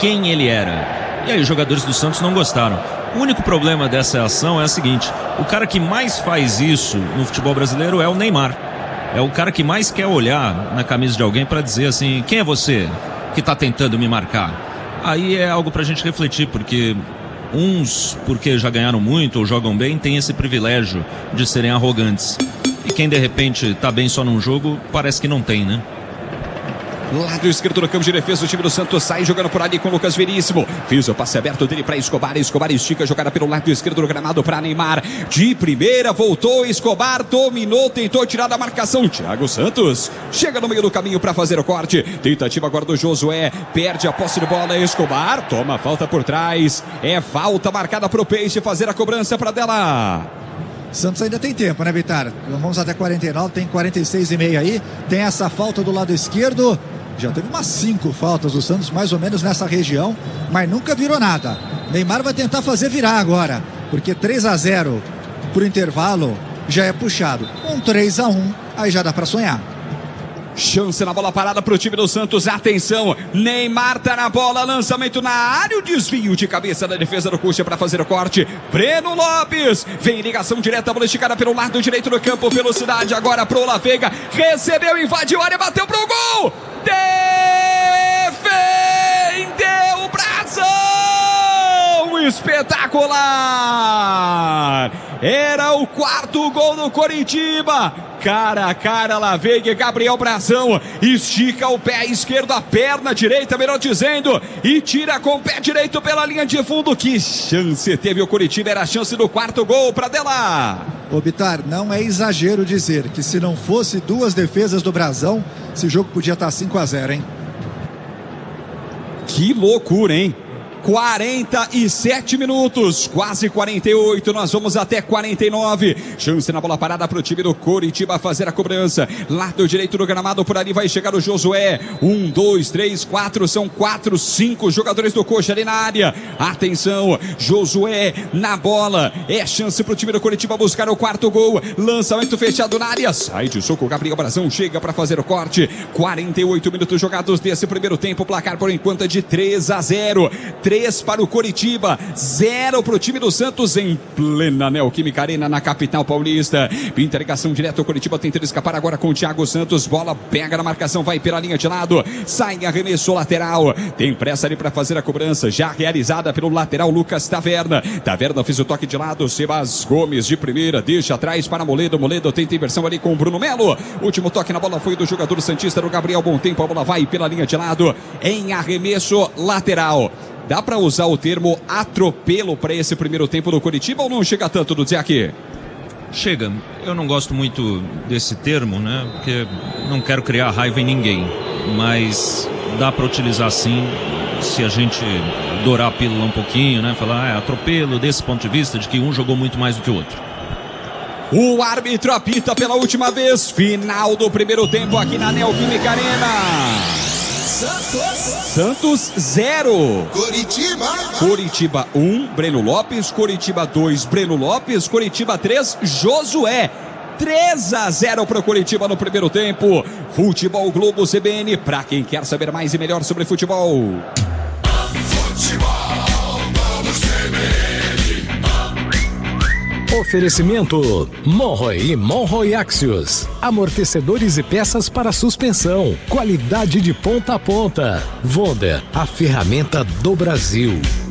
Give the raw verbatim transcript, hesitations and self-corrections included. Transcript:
quem ele era. E aí os jogadores do Santos não gostaram. O único problema dessa ação é o seguinte: o cara que mais faz isso no futebol brasileiro é o Neymar. É o cara que mais quer olhar na camisa de alguém para dizer assim: quem é você que está tentando me marcar? Aí é algo pra gente refletir, porque uns, porque já ganharam muito ou jogam bem, têm esse privilégio de serem arrogantes. E quem de repente tá bem só num jogo, parece que não tem, né? Lado esquerdo do campo de defesa, o time do Santos sai jogando por ali com o Lucas Veríssimo. Fiz o passe aberto dele para Escobar. Escobar estica, jogada pelo lado esquerdo do gramado para Neymar. De primeira, voltou Escobar, dominou, tentou tirar da marcação. Thiago Santos chega no meio do caminho para fazer o corte. Tentativa agora do Josué, perde a posse de bola. Escobar toma a falta por trás. É falta marcada para o Peixe fazer a cobrança para dela. Santos ainda tem tempo, né, Bitar? Vamos até quarenta e nove, tem quarenta e seis e meio aí. Tem essa falta do lado esquerdo. Já teve umas cinco faltas do Santos, mais ou menos nessa região, mas nunca virou nada. Neymar vai tentar fazer virar agora, porque três a zero por intervalo já é puxado. Um três a um, aí já dá para sonhar. Chance na bola parada para o time do Santos. Atenção, Neymar tá na bola, lançamento na área, o desvio de cabeça da defesa do Coxa para fazer o corte. Breno Lopes vem em ligação direta, bola esticada pelo lado direito do campo, velocidade agora pro La Veiga, recebeu, invadiu a área, bateu pro gol, defendeu o Brasão, espetacular, era o quarto gol do Coritiba. Cara a cara, La Veiga e Gabriel Brazão, estica o pé esquerdo, a perna direita, melhor dizendo, e tira com o pé direito pela linha de fundo. Que chance teve o Coritiba, era a chance do quarto gol para dela. Ô Bitar, não é exagero dizer que se não fosse duas defesas do Brazão, esse jogo podia estar cinco a zero, hein? Que loucura, hein? quarenta e sete minutos, quase quarenta e oito, nós vamos até quarenta e nove. Chance na bola parada para o time do Coritiba fazer a cobrança. Lado direito do gramado, por ali vai chegar o Josué. Um, dois, três, quatro, são quatro, cinco jogadores do Coxa ali na área. Atenção, Josué na bola. É chance para o time do Coritiba buscar o quarto gol. Lançamento fechado na área. Sai de soco, Gabriel Brazão chega para fazer o corte. quarenta e oito minutos jogados desse primeiro tempo. Placar por enquanto é de três a zero. três para o Coritiba, zero para o time do Santos em plena Neoquímica Arena na capital paulista. Interligação direta, o Coritiba tentando escapar agora com o Thiago Santos, bola pega na marcação, vai pela linha de lado, sai em arremesso lateral, tem pressa ali para fazer a cobrança, já realizada pelo lateral Lucas Taverna. Taverna fez o toque de lado, Sebas Gomes de primeira, deixa atrás para Moledo, Moledo tenta inversão ali com o Bruno Melo, último toque na bola foi do jogador santista, do Gabriel Bom Tempo, a bola vai pela linha de lado, em arremesso lateral. Dá para usar o termo atropelo para esse primeiro tempo do Coritiba ou não chega tanto, do Zeque? Chega. Eu não gosto muito desse termo, né? Porque não quero criar raiva em ninguém. Mas dá para utilizar sim, se a gente dourar a pílula um pouquinho, né? Falar, ah, é atropelo desse ponto de vista, de que um jogou muito mais do que o outro. O árbitro apita pela última vez. Final do primeiro tempo aqui na Neoquímica Arena. Santos. Santos zero. Coritiba. Coritiba um, Breno Lopes. Coritiba dois, Breno Lopes. Coritiba três, Josué. três a zero para o Coritiba no primeiro tempo. Futebol Globo C B N, para quem quer saber mais e melhor sobre futebol. Futebol Globo C B N. Oferecimento Monroe e Monroe Axios. Amortecedores e peças para suspensão. Qualidade de ponta a ponta. Wonder, a ferramenta do Brasil.